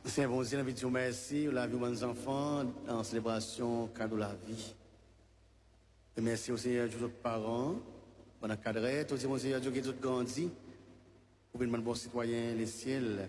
C'est un bon Dieu, envie de dire merci, la vie de nos enfants, en célébration, cadeau de la vie. Et merci au Seigneur, tous les parents, pour encadrer, tous les Seigneur, Dieu qui tout grandi, pour être un bon citoyen, les ciels,